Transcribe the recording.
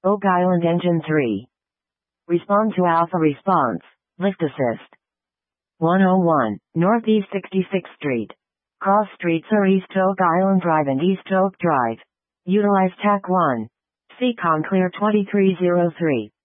Oak Island Engine 3. Respond to Alpha Response. Lift Assist. 101, Northeast 66th Street. Cross streets are East Oak Island Drive and East Oak Drive. Utilize TAC 1. Seacon Clear 2303.